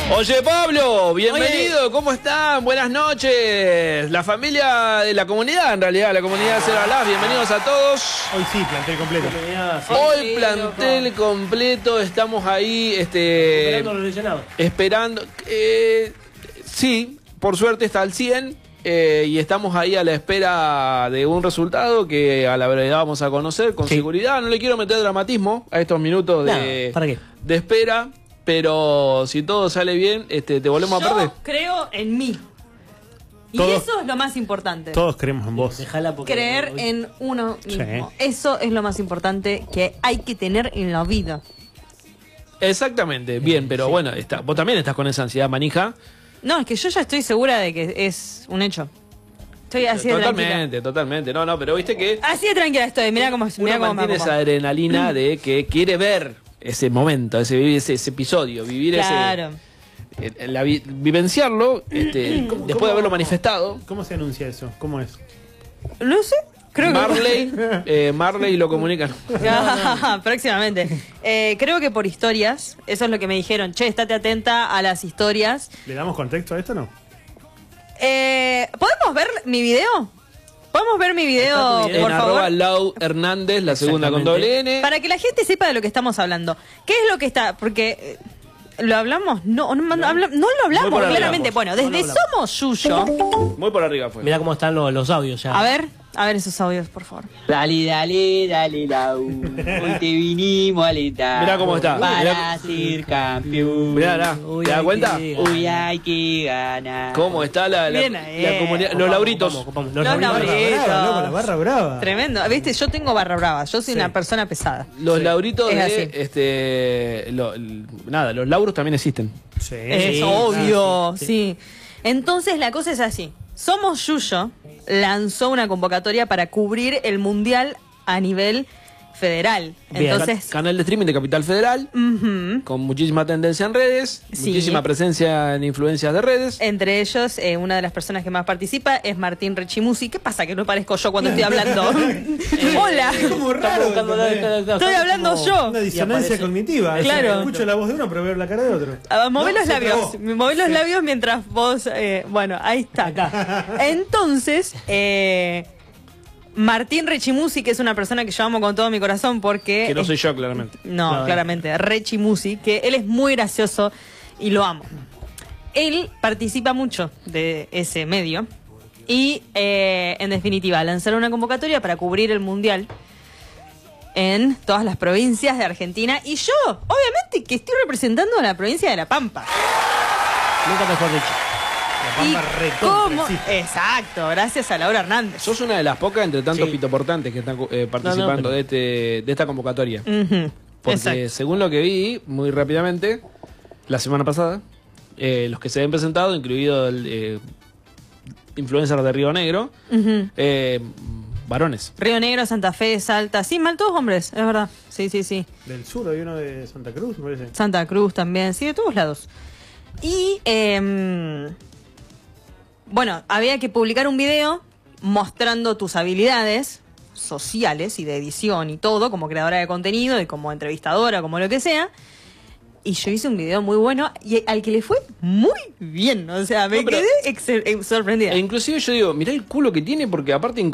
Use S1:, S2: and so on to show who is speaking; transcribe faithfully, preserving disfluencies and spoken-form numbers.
S1: Oye, Pablo, bienvenido, Oye. ¿Cómo están? Buenas noches. La familia de la comunidad, en realidad, la comunidad de Cero Las, bienvenidos a todos.
S2: Hoy sí, plantel completo.
S1: Hoy plantel completo, estamos ahí, este...
S3: Esperando a los lesionados.
S1: Esperando, eh, sí, por suerte está al cien. Eh, y estamos ahí a la espera de un resultado que a la brevedad vamos a conocer con sí. seguridad. No le quiero meter dramatismo a estos minutos de,
S3: no, ¿para qué?
S1: de espera, pero si todo sale bien, este, te volvemos
S4: Yo
S1: a perder.
S4: Creo en mí. Y
S2: Todos,
S4: eso es lo más importante.
S2: Todos creemos en vos.
S4: Creer hoy... en uno mismo. Sí. Eso es lo más importante que hay que tener en la vida.
S1: Exactamente, bien, pero sí. bueno, está, vos también estás con esa ansiedad, manija.
S4: No, es que yo ya estoy segura de que es un hecho. Estoy así de
S1: Totalmente,
S4: tranquila.
S1: totalmente. No, no, pero viste que...
S4: Así de tranquila estoy, mirá cómo, mirá cómo
S1: mantiene esa adrenalina de que quiere ver ese momento, ese, ese, ese episodio, vivir
S4: claro.
S1: ese... Eh, la, vivenciarlo, este,
S2: ¿Cómo,
S1: después
S2: cómo,
S1: de haberlo manifestado.
S2: ¿Cómo se anuncia eso? ¿Cómo es?
S4: No sé. Creo
S1: Marley,
S4: que...
S1: eh, Marley lo comunican.
S4: Próximamente. Eh, creo que por historias, eso es lo que me dijeron. Che, estate atenta a las historias.
S2: ¿Le damos contexto a esto o no?
S4: Eh, ¿Podemos ver mi video? ¿Podemos ver mi video, por
S1: en
S4: favor?
S1: arroba Lau Hernández, la segunda con doble N.
S4: Para que la gente sepa de lo que estamos hablando. ¿Qué es lo que está? Porque... ¿Lo hablamos? No, no, no, habla, no lo hablamos, claramente. Bueno, desde no Somos Yuyo.
S1: Muy por arriba fue.
S3: Mirá cómo están los, los audios ya.
S4: A ver, a ver esos audios, por favor.
S5: Dale, dale, dale, Lau. Hoy te vinimos a alentar.
S1: Mirá cómo está.
S5: Para
S1: mirá.
S5: ser campeón.
S1: Mirá, mirá. ¿Te das cuenta?
S5: Uy, hay que ganar.
S1: ¿Cómo está la, la, la, la comunidad? Los lauritos.
S3: Vamos, vamos,
S4: los
S3: los
S4: lauritos.
S2: Brava, loco, la barra brava.
S4: Tremendo. Viste, yo tengo barra brava. Yo soy sí. una persona pesada.
S1: Los
S4: sí.
S1: lauritos
S4: es
S1: de,
S4: así.
S1: este, lo, nada, los lauros también existen.
S2: Sí,
S4: es
S2: sí,
S4: obvio,
S2: sí, sí.
S4: sí. Entonces la cosa es así. Somos Yuyo lanzó una convocatoria para cubrir el mundial a nivel federal.
S1: Bien.
S4: Entonces,
S1: canal de streaming de Capital Federal,
S4: uh-huh.
S1: con muchísima tendencia en redes, sí. muchísima presencia en influencias de redes.
S4: Entre ellos, eh, una de las personas que más participa es Martín Rechimusi. ¿Qué pasa que no parezco yo cuando estoy hablando? eh, Hola.
S2: Es como raro.
S4: Estoy hablando
S2: como
S4: yo.
S2: Una disonancia cognitiva.
S4: Claro.
S2: O sea, escucho la voz de uno, pero veo la cara de otro.
S4: Uh, Mové
S2: no,
S4: los labios. Mové los
S2: sí.
S4: labios mientras vos... Eh, bueno, ahí está. Acá. Entonces... Eh, Martín Rechimusi, que es una persona que yo amo con todo mi corazón porque...
S1: Que no soy yo, claramente.
S4: No, no claramente. No. Rechimusi, que él es muy gracioso y lo amo. Él participa mucho de ese medio y, eh, en definitiva, lanzaron una convocatoria para cubrir el Mundial en todas las provincias de Argentina. Y yo, obviamente, que estoy representando a la provincia de La Pampa.
S3: Nunca mejor dicho.
S4: ¿Y cómo? Exacto, gracias a Laura Hernández.
S1: Sos una de las pocas entre tantos
S3: sí.
S1: pitoportantes que están eh, participando no, no, pero... de, este, de esta convocatoria.
S4: Uh-huh.
S1: Porque
S4: Exacto.
S1: según lo que vi, muy rápidamente, la semana pasada, eh, los que se habían presentado, incluido el eh, influencer de Río Negro,
S4: uh-huh.
S1: eh, varones.
S4: Río Negro, Santa Fe, Salta, sí, mal todos hombres, es verdad. Sí, sí, sí.
S2: Del sur hay uno de Santa Cruz, me parece.
S4: Santa Cruz también, sí, de todos lados. Y... Eh, Bueno, había que publicar un video mostrando tus habilidades sociales y de edición y todo, como creadora de contenido y como entrevistadora, como lo que sea. Y yo hice un video muy bueno y al que le fue muy bien. O sea, me no, quedé sorprendida.
S1: E inclusive yo digo, mirá el culo que tiene porque aparte